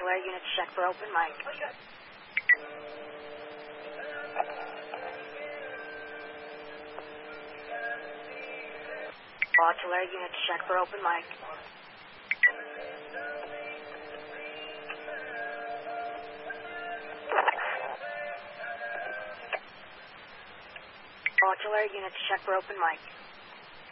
Artillery units check for open mic. Artillery units check for open mic. Artillery units check for open mic.